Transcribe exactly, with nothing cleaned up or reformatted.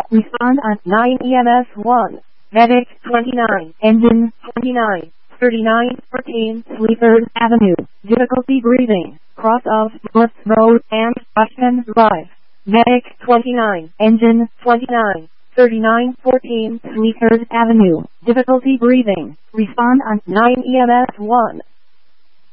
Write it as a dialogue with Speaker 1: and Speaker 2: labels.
Speaker 1: Respond on nine E M S one. Medic twenty-nine. Engine twenty-nine. thirty-nine fourteen Sleaford Avenue. Difficulty breathing. Cross of Bliss Road and Rushton Drive. Medic twenty-nine. Engine twenty-nine. thirty-nine fourteen Sleaford Avenue. Difficulty breathing. Respond on nine E M S one.